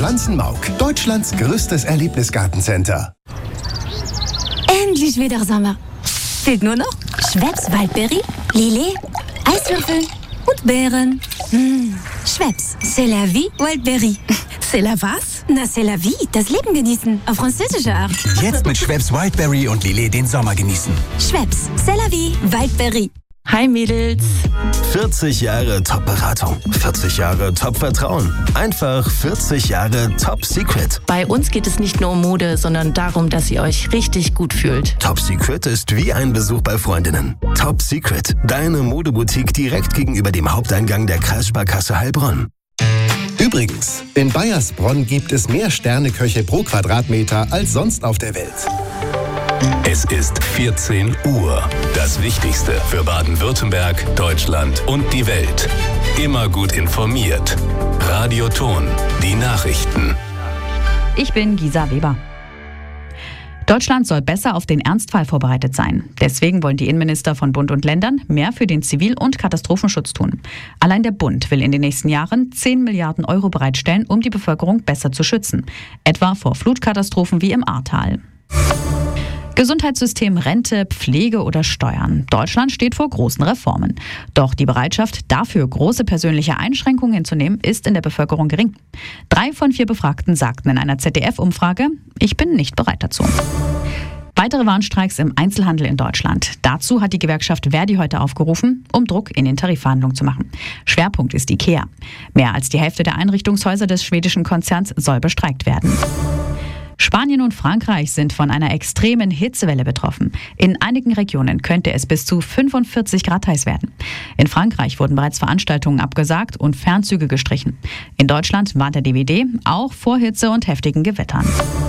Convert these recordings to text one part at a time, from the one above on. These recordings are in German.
Pflanzenmauk, Deutschlands größtes Erlebnisgartencenter. Endlich wieder Sommer. Fehlt nur noch Schweppes Waldbeere, Lillet, Eiswürfel und Beeren. Schweppes, c'est la vie, Waldbeere. C'est la was? Na, c'est la vie, das Leben genießen, auf französische Art. Jetzt mit Schweppes Wildberry und Lillet den Sommer genießen. Schweppes, c'est la vie, Waldbeere. Hi Mädels. 40 Jahre Top-Beratung, 40 Jahre Top-Vertrauen, einfach 40 Jahre Top-Secret. Bei uns geht es nicht nur um Mode, sondern darum, dass ihr euch richtig gut fühlt. Top-Secret ist wie ein Besuch bei Freundinnen. Top-Secret, deine Modeboutique direkt gegenüber dem Haupteingang der Kreissparkasse Heilbronn. Übrigens, in Bayersbronn gibt es mehr Sterneköche pro Quadratmeter als sonst auf der Welt. Es ist 14 Uhr. Das Wichtigste für Baden-Württemberg, Deutschland und die Welt. Immer gut informiert. Radio Ton, die Nachrichten. Ich bin Gisa Weber. Deutschland soll besser auf den Ernstfall vorbereitet sein. Deswegen wollen die Innenminister von Bund und Ländern mehr für den Zivil- und Katastrophenschutz tun. Allein der Bund will in den nächsten Jahren 10 Milliarden Euro bereitstellen, um die Bevölkerung besser zu schützen. Etwa vor Flutkatastrophen wie im Ahrtal. Gesundheitssystem, Rente, Pflege oder Steuern. Deutschland steht vor großen Reformen. Doch die Bereitschaft, dafür große persönliche Einschränkungen hinzunehmen, ist in der Bevölkerung gering. 3 von 4 Befragten sagten in einer ZDF-Umfrage, ich bin nicht bereit dazu. Weitere Warnstreiks im Einzelhandel in Deutschland. Dazu hat die Gewerkschaft Verdi heute aufgerufen, um Druck in den Tarifverhandlungen zu machen. Schwerpunkt ist IKEA. Mehr als die Hälfte der Einrichtungshäuser des schwedischen Konzerns soll bestreikt werden. Spanien und Frankreich sind von einer extremen Hitzewelle betroffen. In einigen Regionen könnte es bis zu 45 Grad heiß werden. In Frankreich wurden bereits Veranstaltungen abgesagt und Fernzüge gestrichen. In Deutschland warnt der DWD auch vor Hitze und heftigen Gewittern.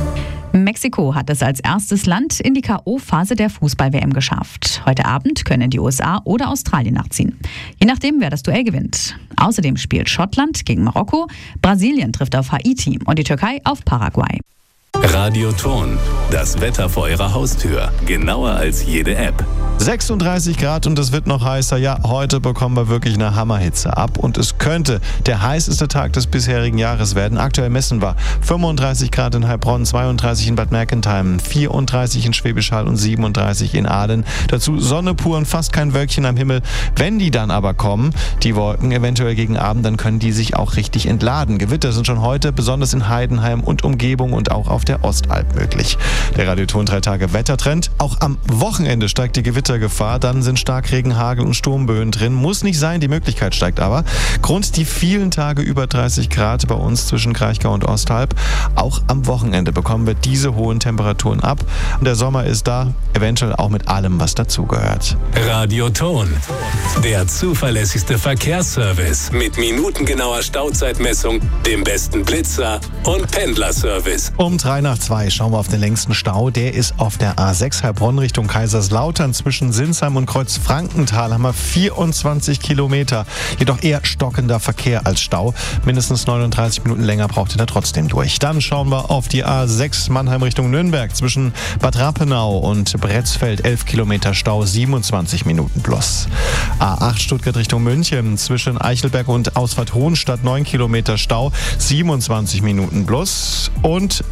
Mexiko hat es als erstes Land in die K.O.-Phase der Fußball-WM geschafft. Heute Abend können die USA oder Australien nachziehen. Je nachdem, wer das Duell gewinnt. Außerdem spielt Schottland gegen Marokko, Brasilien trifft auf Haiti und die Türkei auf Paraguay. Radio Ton, das Wetter vor Ihrer Haustür. Genauer als jede App. 36 Grad und es wird noch heißer. Ja, heute bekommen wir wirklich eine Hammerhitze ab. Und es könnte der heißeste Tag des bisherigen Jahres werden. Aktuell messen wir 35 Grad in Heilbronn, 32 in Bad Mergentheim, 34 in Schwäbisch Hall und 37 in Aalen. Dazu Sonne pur und fast kein Wölkchen am Himmel. Wenn die dann aber kommen, die Wolken eventuell gegen Abend, dann können die sich auch richtig entladen. Gewitter sind schon heute besonders in Heidenheim und Umgebung und auch auf der Ostalb möglich. Der Radio Ton 3 Tage Wettertrend. Auch am Wochenende steigt die Gewittergefahr. Dann sind Starkregen, Hagel und Sturmböen drin. Muss nicht sein, die Möglichkeit steigt aber. Grund die vielen Tage über 30 Grad bei uns zwischen Kraichgau und Ostalb. Auch am Wochenende bekommen wir diese hohen Temperaturen ab. Und der Sommer ist da, eventuell auch mit allem, was dazugehört. Radio Ton, der zuverlässigste Verkehrsservice mit minutengenauer Stauzeitmessung, dem besten Blitzer und Pendlerservice. Um 3:03 schauen wir auf den längsten Stau. Der ist auf der A6 Heilbronn Richtung Kaiserslautern. Zwischen Sinsheim und Kreuzfrankenthal haben wir 24 Kilometer. Jedoch eher stockender Verkehr als Stau. Mindestens 39 Minuten länger braucht ihr da trotzdem durch. Dann schauen wir auf die A6 Mannheim Richtung Nürnberg. Zwischen Bad Rappenau und Bretzfeld 11 Kilometer Stau, 27 Minuten plus. A8 Stuttgart Richtung München. Zwischen Eichelberg und Ausfahrt Hohenstadt 9 Kilometer Stau, 27 Minuten plus. Und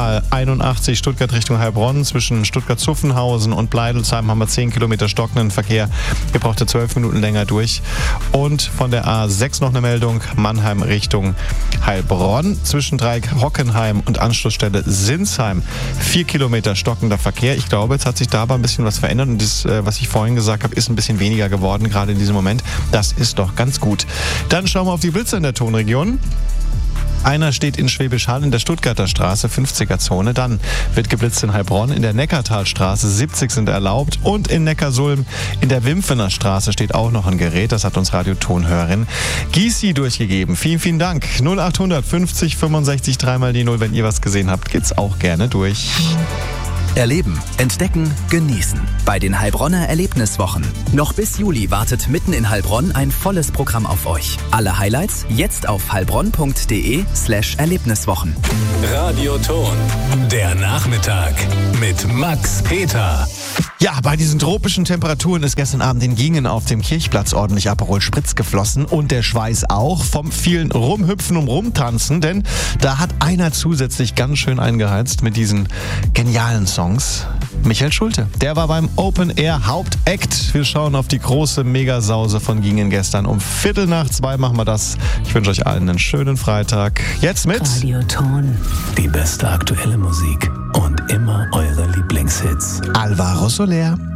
A81 Stuttgart Richtung Heilbronn. Zwischen Stuttgart-Zuffenhausen und Bleidelsheim haben wir 10 Kilometer stockenden Verkehr. Ihr braucht ja 12 Minuten länger durch. Und von der A6 noch eine Meldung. Mannheim Richtung Heilbronn. Zwischen Dreieck Hockenheim und Anschlussstelle Sinsheim 4 Kilometer stockender Verkehr. Ich glaube, jetzt hat sich da aber ein bisschen was verändert. Und das, was ich vorhin gesagt habe, ist ein bisschen weniger geworden, gerade in diesem Moment. Das ist doch ganz gut. Dann schauen wir auf die Blitze in der Tonregion. Einer steht in Schwäbisch Hall in der Stuttgarter Straße, 50er-Zone. Dann wird geblitzt in Heilbronn, in der Neckartalstraße, 70 sind erlaubt. Und in Neckarsulm in der Wimpfener Straße steht auch noch ein Gerät. Das hat uns Radio-Tonhörerin Gysi durchgegeben. Vielen, vielen Dank. 0800 50 65 3 die 0. Wenn ihr was gesehen habt, geht's auch gerne durch. Erleben, entdecken, genießen. Bei den Heilbronner Erlebniswochen. Noch bis Juli wartet mitten in Heilbronn ein volles Programm auf euch. Alle Highlights jetzt auf heilbronn.de/Erlebniswochen. Radio Ton, der Nachmittag mit Max Peter. Ja, bei diesen tropischen Temperaturen ist gestern Abend in Gingen auf dem Kirchplatz ordentlich Aperol Spritz geflossen und der Schweiß auch vom vielen Rumhüpfen und Rumtanzen, denn da hat einer zusätzlich ganz schön eingeheizt mit diesen genialen Songs. Michael Schulte, der war beim Open Air Hauptakt. Wir schauen auf die große Megasause von Gingen gestern. Um 1:15 machen wir das. Ich wünsche euch allen einen schönen Freitag. Jetzt mit Radio Ton. Die beste aktuelle Musik und immer eure Lieblingshits. Alvaro Soler.